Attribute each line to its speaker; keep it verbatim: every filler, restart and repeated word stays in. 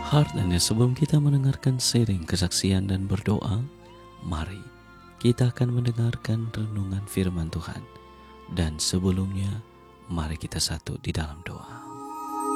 Speaker 1: Hartanya sebelum kita mendengarkan sharing kesaksian dan berdoa, mari kita akan mendengarkan renungan firman Tuhan. Dan sebelumnya, mari kita satu di dalam doa.